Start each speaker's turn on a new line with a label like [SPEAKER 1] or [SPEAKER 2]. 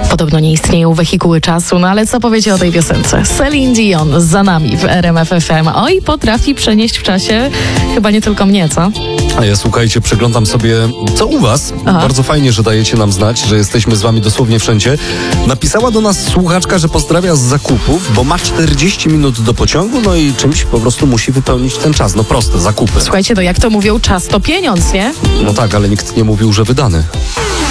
[SPEAKER 1] Podobno nie istnieją wehikuły czasu, no ale co powiecie o tej piosence? Celine Dion za nami w RMF FM. Oj, potrafi przenieść w czasie chyba nie tylko mnie, co?
[SPEAKER 2] A ja, słuchajcie, przeglądam sobie, co u was.
[SPEAKER 1] Aha.
[SPEAKER 2] Bardzo fajnie, że dajecie nam znać, że jesteśmy z wami dosłownie wszędzie. Napisała do nas słuchaczka, że pozdrawia z zakupów, bo ma 40 minut do pociągu, no i czymś po prostu musi wypełnić ten czas. No proste, zakupy.
[SPEAKER 1] Słuchajcie, no jak to mówią, czas to pieniądz, nie?
[SPEAKER 2] No tak, ale nikt nie mówił, że wydany.